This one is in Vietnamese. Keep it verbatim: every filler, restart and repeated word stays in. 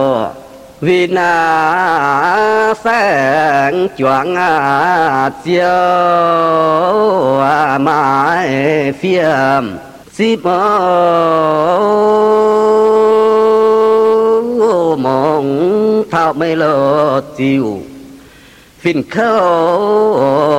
vì na sáng choáng chiều mãi phiền xí mơ mong thao mê lơ chiều phiền khâu